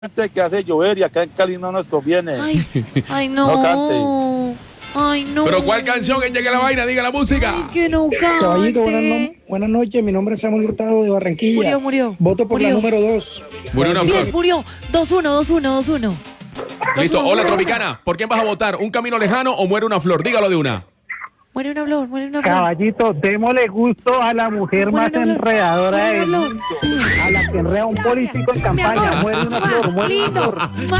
que hace llover y acá en Cali no nos conviene. Ay, no. No cante. Ay, no. Pero ¿cuál canción que llegue la vaina? Diga la música. Ay, es que no cante. Caballito, buenas noches. Mi nombre es Samuel Hurtado de Barranquilla. Murió. Voto por la número 2. Murió una Bien, flor. murió. 2-1. Listo. Hola, Tropicana. ¿Por quién vas a votar? ¿Un camino lejano o muere una flor? Dígalo de una. Muere una flor. Caballito, démosle gusto a la mujer Muere más una flor. enredadora Muere del una mundo. A la que enreda un político en campaña. Muere una flor, muere una Lindo. flor.